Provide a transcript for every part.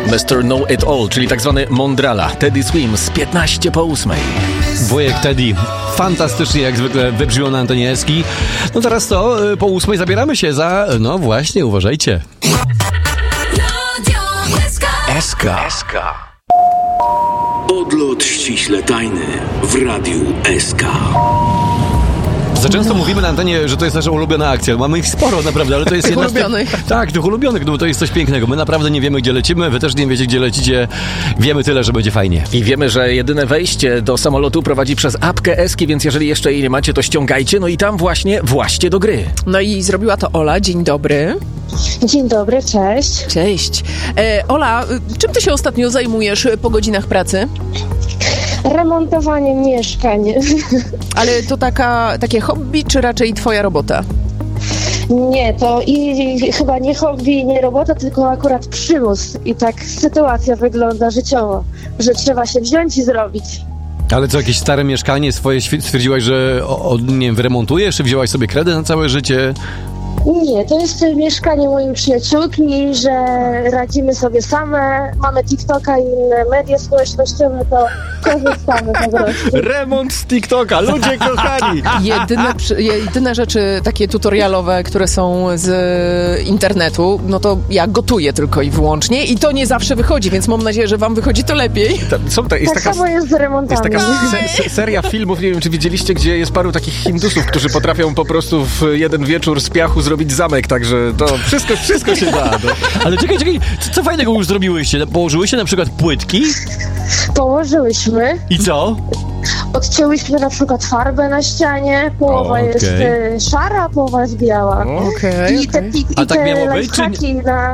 Mr. Know It All, czyli tak zwany Mondrala. Teddy Swims, 15:08. Wujek Teddy, fantastycznie jak zwykle wybrzmiał na antenie Eski. No teraz to, po 8 zabieramy się za, no właśnie, uważajcie. SK. Odlot ściśle tajny w Radiu SK. Za często mówimy na antenie, że to jest nasza ulubiona akcja. Mamy ich sporo naprawdę, ale to jest jedna z tych... Tak, tych ulubionych, no bo to jest coś pięknego. My naprawdę nie wiemy, gdzie lecimy, wy też nie wiecie, gdzie lecicie. Wiemy tyle, że będzie fajnie. I wiemy, że jedyne wejście do samolotu prowadzi przez apkę Eski, więc jeżeli jeszcze jej nie macie, to ściągajcie, no i tam właśnie do gry. No i zrobiła to Ola. Dzień dobry. Dzień dobry, cześć. Cześć. Ola, czym ty się ostatnio zajmujesz po godzinach pracy? Remontowaniem mieszkań. Ale to takie hobby, czy raczej twoja robota? Nie, to i chyba nie hobby, nie robota, tylko akurat przymus. I tak sytuacja wygląda życiowo, że trzeba się wziąć i zrobić. Ale co, jakieś stare mieszkanie swoje stwierdziłaś, że nie wiem, wyremontujesz, czy wzięłaś sobie kredyt na całe życie? Nie, to jest mieszkanie mojej przyjaciółki, że radzimy sobie same, mamy TikToka i inne media społecznościowe, to korzystamy po prostu. Remont z TikToka, ludzie kochani! Jedyne rzeczy takie tutorialowe, które są z internetu, no to ja gotuję tylko i wyłącznie i to nie zawsze wychodzi, więc mam nadzieję, że wam wychodzi to lepiej. Tak samo jest z remontami. Jest taka seria filmów, nie wiem czy widzieliście, gdzie jest paru takich Hindusów, którzy potrafią po prostu w jeden wieczór z piachu zrobić zamek, także to wszystko się da. No. Ale czekaj, co fajnego już zrobiłyście? Położyłyście na przykład płytki? Położyłyśmy. I co? Odcięłyśmy na przykład farbę na ścianie, połowa jest szara, połowa jest biała. I te lifehacki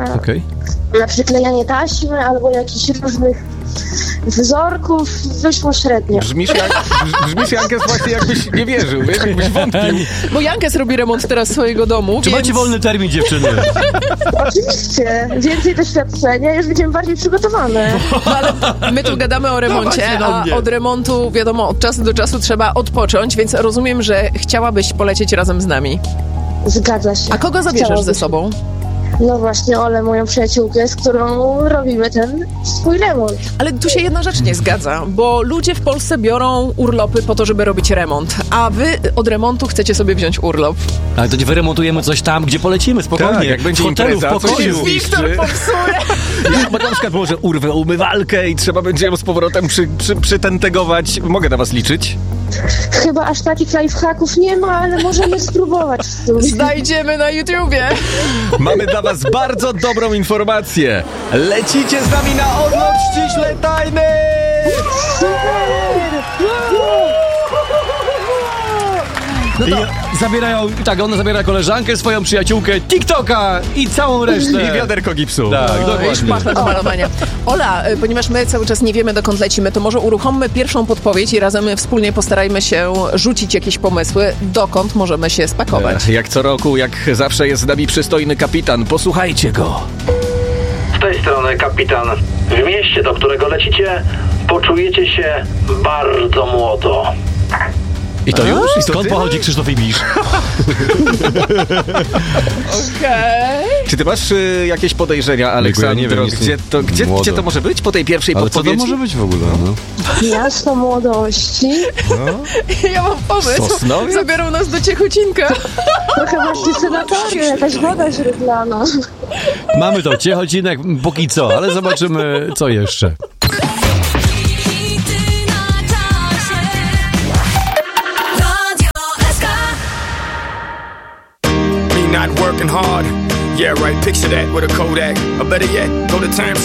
na przyklejanie taśmy albo jakichś różnych wzorków wyszło średnio. Brzmisz Jankes właśnie jakbyś nie wierzył, wiesz, jakbyś wątpił. Bo Jankes robi remont teraz swojego domu, Czy macie wolny termin, dziewczyny? Oczywiście. Więcej doświadczenia, już będziemy bardziej przygotowane. No, ale my tu gadamy o remoncie, a od remontu, wiadomo, od czasu do czasu trzeba odpocząć, więc rozumiem, że chciałabyś polecieć razem z nami. Zgadza się. A kogo zabierzesz ze sobą? No właśnie, Olę, moją przyjaciółkę, z którą robimy ten swój remont. Ale tu się jedna rzecz nie zgadza, bo ludzie w Polsce biorą urlopy po to, żeby robić remont, a wy od remontu chcecie sobie wziąć urlop. Ale to nie wyremontujemy coś tam, gdzie polecimy, spokojnie. Tak, jak będzie w hotelu, impreza, w pokoju. Wiktor popsuje. Ja na przykład może urwę umywalkę i trzeba będzie ją z powrotem przytentegować. Mogę na was liczyć? Chyba aż takich lifehacków nie ma, ale możemy spróbować w sumie. Znajdziemy na YouTubie. Mamy dla was bardzo dobrą informację. Lecicie z nami na odlot ściśle tajny! No to... Ona zabiera koleżankę, swoją przyjaciółkę, TikToka i całą resztę. I wiaderko gipsu. Tak, dokładnie. Już masz do malowania. Ola, ponieważ my cały czas nie wiemy, dokąd lecimy, to może uruchommy pierwszą podpowiedź i razem wspólnie postarajmy się rzucić jakieś pomysły, dokąd możemy się spakować. Jak co roku, jak zawsze jest z nami przystojny kapitan. Posłuchajcie go. Z tej strony kapitan. W mieście, do którego lecicie, poczujecie się bardzo młodo. I to już? I Skąd pochodzi Krzysztof Ibisz? Okej. Czy ty masz jakieś podejrzenia, Aleksandro? Gdzie to może być po tej pierwszej podpowiedzi? Ale co to może być w ogóle? No? Miasto młodości. Ja mam pomysł. Sosnowiec? Zabiorą nas do Ciechocinka. To chyba senatorium, jakaś woda źródlana. Mamy to, Ciechocinek póki co, ale zobaczymy co jeszcze. Not working hard. Yeah, right. Picture that with a Kodak. Or better yet, go to Times